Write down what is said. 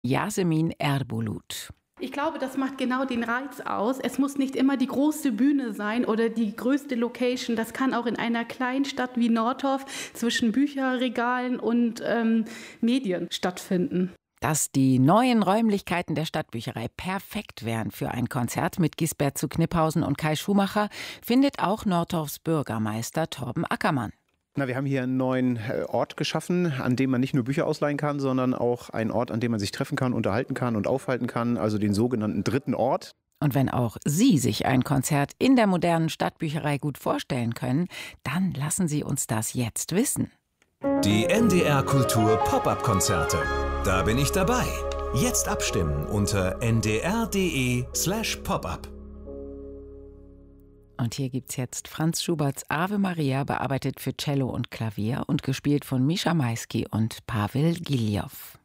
Yasemin Erbulut. Ich glaube, das macht genau den Reiz aus. Es muss nicht immer die große Bühne sein oder die größte Location. Das kann auch in einer kleinen Stadt wie Nordhoff zwischen Bücherregalen und Medien stattfinden. Dass die neuen Räumlichkeiten der Stadtbücherei perfekt wären für ein Konzert mit Gisbert zu Kniphausen und Kai Schumacher, findet auch Nordhoffs Bürgermeister Torben Ackermann. Wir haben hier einen neuen Ort geschaffen, an dem man nicht nur Bücher ausleihen kann, sondern auch einen Ort, an dem man sich treffen kann, unterhalten kann und aufhalten kann, also den sogenannten dritten Ort. Und wenn auch Sie sich ein Konzert in der modernen Stadtbücherei gut vorstellen können, dann lassen Sie uns das jetzt wissen. Die NDR Kultur Pop-up-Konzerte. Da bin ich dabei. Jetzt abstimmen unter ndr.de/popup. Und hier gibt's jetzt Franz Schuberts Ave Maria, bearbeitet für Cello und Klavier und gespielt von Mischa Maisky und Pavel Giljow.